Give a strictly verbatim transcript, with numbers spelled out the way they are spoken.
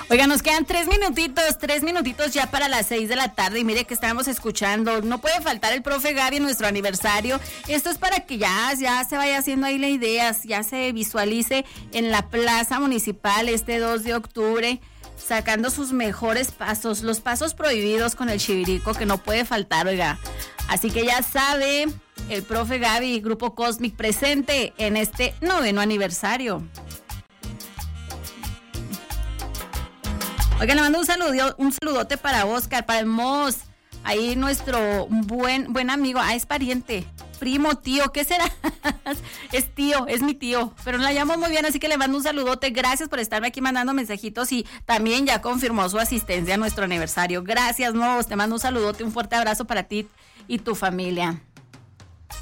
Oiga, nos quedan tres minutitos, tres minutitos ya para las seis de la tarde y mire que estamos escuchando, no puede faltar el profe Gaby en nuestro aniversario. Esto es para que ya, ya se vaya haciendo ahí la idea, ya se visualice en la plaza municipal este dos de octubre, sacando sus mejores pasos, los pasos prohibidos con el Chivirico que no puede faltar, oiga. Así que ya sabe, el profe Gaby y Grupo Cosmic presente en este noveno aniversario. Oiga, le mando un saludo, un saludote para Oscar, para el Mos, ahí nuestro buen, buen amigo, ah, es pariente, primo, tío, ¿qué será? Es tío, es mi tío, pero la llamo muy bien, así que le mando un saludote, gracias por estarme aquí mandando mensajitos y también ya confirmó su asistencia a nuestro aniversario. Gracias, Mos, te mando un saludote, un fuerte abrazo para ti y tu familia.